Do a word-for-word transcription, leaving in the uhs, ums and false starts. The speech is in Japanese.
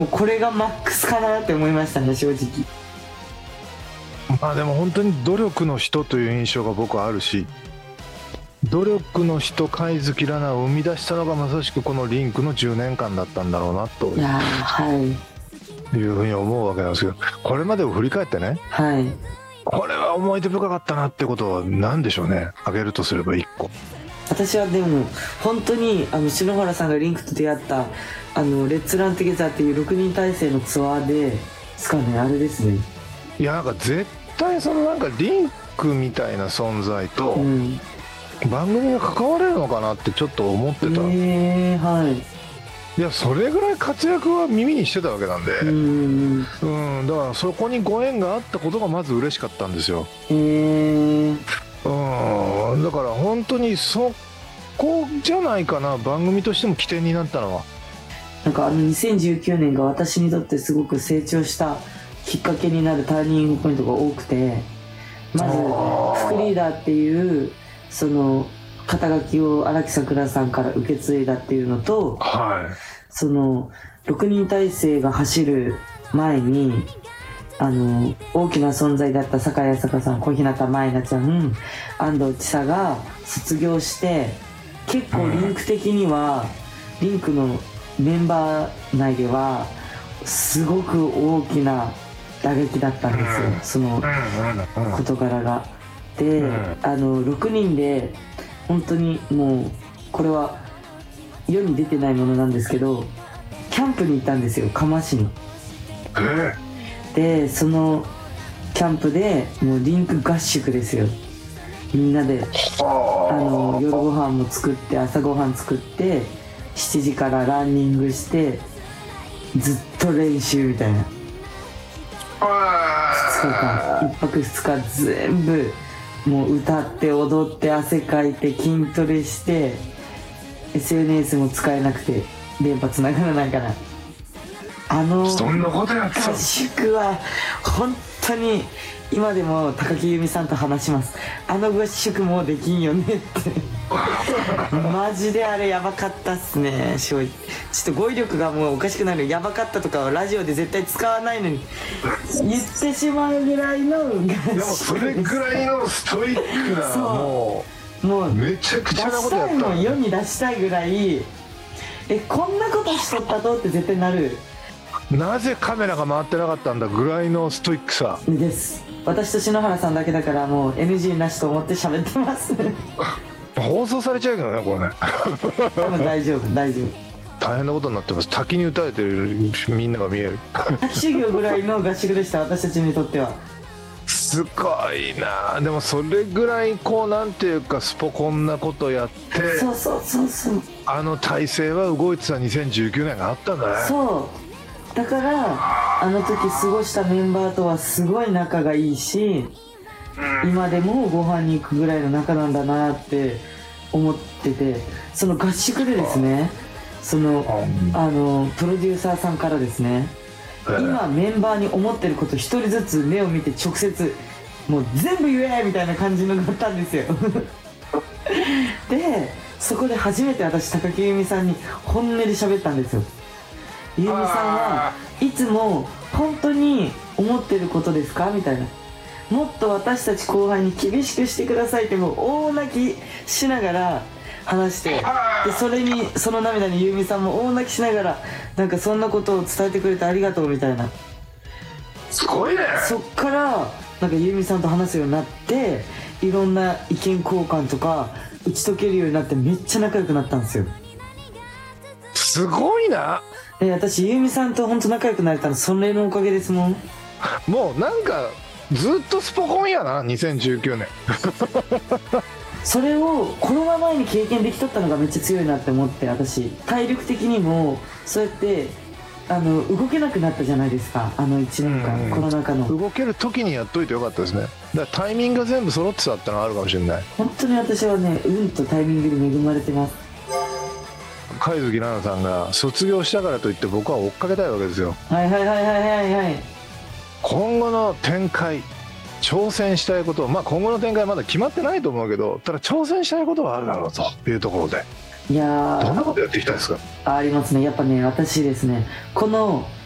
これがマックスかなって思いましたね、正直。 まあでも本当に努力の人という印象が僕はあるし、努力の人海月ラナを生み出したのがまさしくこのリンクのじゅうねんかんだったんだろうなといやー、はい、 いうふうに思うわけなんですけど、これまでを振り返ってね、 はい、 これは思い出深かったなってことは何でしょうね、挙げるとすればいっこ。 私はでも本当にあの篠原さんがリンクと出会ったあのレッツランテゲザーっていうろくにん体制のツアーでですかね、あれですね。 いやなんか絶対そのなんかリンクみたいな存在と番組が関われるのかなってちょっと思ってた、 えー、はい。 いやそれぐらい活躍は耳にしてたわけなんで、 うん、 うん、だからそこにご縁があったことがまず嬉しかったんですよ。 えー、 うん、だから本当にそこじゃないかな、番組としても起点になったのは。 なんかあのにせんじゅうきゅうねんが私にとってすごく成長したきっかけになるターニングポイントが多くて、まず副リーダーっていうその肩書きを荒木さくらさんから受け継いだっていうのと、 はい、 そのろくにん体制が走る前にあの大きな存在だった酒井朝香さん、小日向舞菜ちゃん、安藤千沙が卒業して、結構リンク的には、うん、リンクのメンバー内ではすごく大きな打撃だったんですよ、その事柄が。で、あのろくにんで本当にもうこれは世に出てないものなんですけど、キャンプに行ったんですよ、嘉麻市に。でそのキャンプでもうリンク合宿ですよ。みんなであの夜ご飯も作って朝ごはん作ってしちじからランニングしてずっと練習みたいな。ふつかかんいっぱくふつか全部もう歌って踊って汗かいて筋トレして エスエヌエス も使えなくて電波つながらないから、あの合宿は本当に今でも高木由美さんと話します。あの合宿もうできんよねってマジであれやばかったっすね。正直ちょっと語彙力がもうおかしくなる。やばかったとかはラジオで絶対使わないのに言ってしまうぐらいの合宿。 でもそれぐらいのストイックな、もうもうめちゃくちゃなことやったの。 世に出したいぐらい、えこんなことしとったとって絶対なる。 なぜカメラが回ってなかったんだぐらいのストイックさです。私と篠原さんだけだからもう エヌジー なしと思って喋ってます放送されちゃうけどねこれね多分大丈夫大丈夫。 大変なことになってます。滝に打たれてるみんなが見える滝修行ぐらいの合宿でした、私たちにとっては。 すごいな。でもそれぐらいこうなんていうかスポコンなことやって、 そうそうそうそう、 あの体制は動いてたにせんじゅうきゅうねんがあったんだね。 そうだからあの時過ごしたメンバーとはすごい仲がいいし、今でもご飯に行くぐらいの仲なんだなって思ってて、その合宿でですね、そのあのプロデューサーさんからですね、今メンバーに思ってること一人ずつ目を見て直接もう全部言えみたいな感じのがあったんですよでそこで初めて私高木由美さんに本音で喋ったんですよ。由美さんはいつも本当に思ってることですかみたいな、もっと私たち後輩に厳しくしてくださいってもう大泣きしながら話して、でそれにその涙に由美さんも大泣きしながらなんかそんなことを伝えてくれてありがとうみたいな。 すごいね。 そっからなんか由美さんと話すようになって、いろんな意見交換とか打ち解けるようになってめっちゃ仲良くなったんですよ。 すごいな。 で私由美さんと本当仲良くなれたのそれのおかげですもん。 もうなんかずっとスポコンやなにせんじゅうきゅうねんそれをコロナ前に経験できとったのがめっちゃ強いなって思って、私体力的にもそうやってあの動けなくなったじゃないですか、あのいちねんかん、うん、コロナ禍の動ける時にやっといてよかったですね。だからタイミングが全部揃ってたってのがあるかもしれない。 本当に私はね運とタイミングに恵まれてます。 海月奈々さんが卒業したからといって僕は追っかけたいわけですよ。 はいはいはいはいはいはい。 今後の展開、挑戦したいこと、まあ今後の展開はまだ決まってないと思うけど、ただ挑戦したいことはあるだろうというところで、 いやどんなことやっていきたいですか？ ありますね。やっぱね私ですね、この